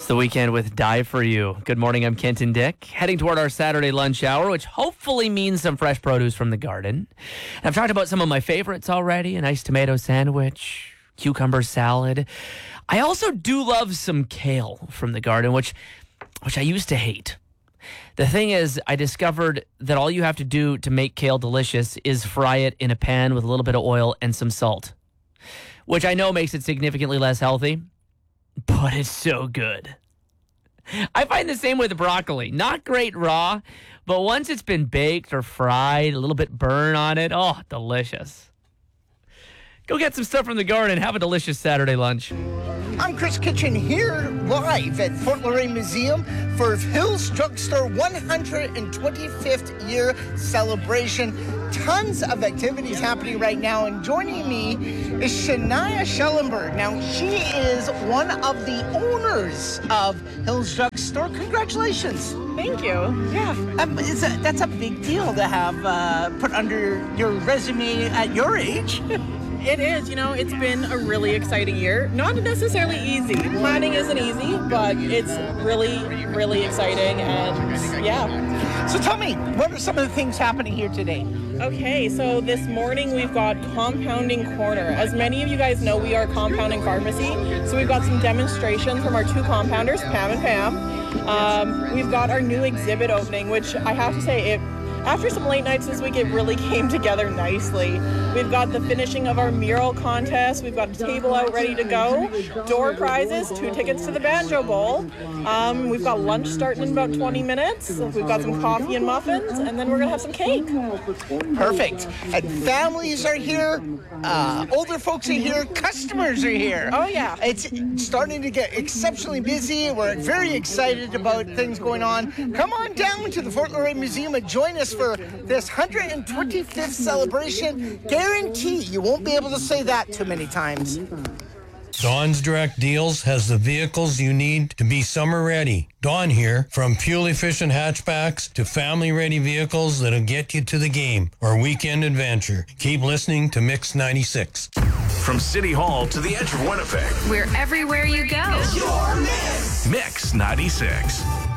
It's the weekend with Die For You. Good morning, I'm Kenton Dick. Heading toward our Saturday lunch hour, which hopefully means some fresh produce from the garden. And I've talked about some of my favorites already. A nice tomato sandwich, cucumber salad. I also do love some kale from the garden, which I used to hate. The thing is, I discovered that all you have to do to make kale delicious is fry it in a pan with a little bit of oil and some salt, which I know makes it significantly less healthy, but it's so good. I find the same with broccoli. Not great raw, but once it's been baked or fried, a little bit burn on it, oh, delicious. Go get some stuff from the garden. Have a delicious Saturday lunch. I'm Chris Kitchen here live at Fort Laurier Museum for Hills Drugstore 125th year celebration. Tons of activities happening right now, and joining me is Shania Schellenberg. Now, she is one of the owners of Hills Drugstore. Congratulations. Thank you. Yeah, that's a big deal to have put under your resume at your age. It is, it's been a really exciting year. Not necessarily easy. Planning isn't easy, but it's really, really exciting, and yeah. So tell me, what are some of the things happening here today? Okay, so this morning we've got Compounding Corner. As many of you guys know, we are a compounding pharmacy, so we've got some demonstrations from our two compounders, Pam and Pam. We've got our new exhibit opening, which I have to say, after some late nights this week, it really came together nicely. We've got the finishing of our mural contest. We've got a table out ready to go. Door prizes, 2 tickets to the Banjo Bowl. We've got lunch starting in about 20 minutes. We've got some coffee and muffins, and then we're going to have some cake. Perfect. And families are here. Older folks are here. Customers are here. Oh, yeah. It's starting to get exceptionally busy. We're very excited about things going on. Come on down to the Fort Laurier Museum and join us for this 125th celebration. Guarantee you won't be able to say that too many times. Dawn's Direct Deals has the vehicles you need to be summer ready. Dawn here, from fuel-efficient hatchbacks to family-ready vehicles that'll get you to the game or weekend adventure. Keep listening to Mix 96. From City Hall to the edge of Winnipeg. We're everywhere you go. Mix 96.